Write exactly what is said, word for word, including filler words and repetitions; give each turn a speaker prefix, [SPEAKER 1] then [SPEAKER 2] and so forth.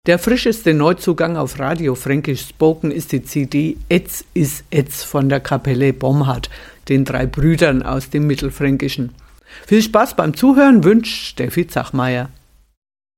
[SPEAKER 1] Der frischeste Neuzugang auf Radio Fränkisch Spoken ist die C D Etz is Etz von der Kapelle Bomhard, den drei Brüdern aus dem Mittelfränkischen. Viel Spaß beim Zuhören wünscht Steffi Zachmeier.